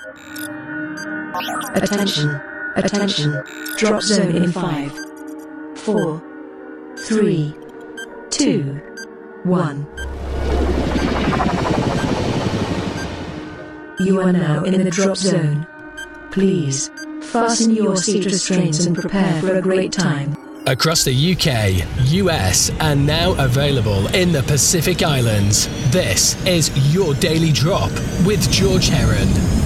Attention. Attention. Drop zone in 5, 4, 3, 2, 1. You are now in the drop zone. Please, fasten your seat restraints and prepare for a great time. Across the UK, US, and now available in the Pacific Islands, this is Your Daily Drop with George Heron.